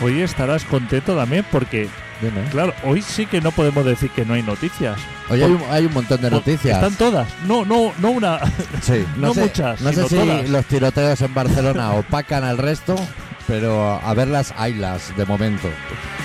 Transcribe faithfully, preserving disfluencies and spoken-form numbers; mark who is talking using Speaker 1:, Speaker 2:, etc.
Speaker 1: Hoy estarás contento también porque,
Speaker 2: Dime.
Speaker 1: claro, hoy sí que no podemos decir que no hay noticias.
Speaker 2: Oye, hay un, hay un montón de
Speaker 1: Pues
Speaker 2: noticias.
Speaker 1: Están todas. No, no, no una.
Speaker 2: Sí, no,
Speaker 1: no
Speaker 2: sé,
Speaker 1: muchas,
Speaker 2: No sé
Speaker 1: sino
Speaker 2: si
Speaker 1: todas.
Speaker 2: los tiroteos en Barcelona opacan al resto, pero a verlas haylas de momento.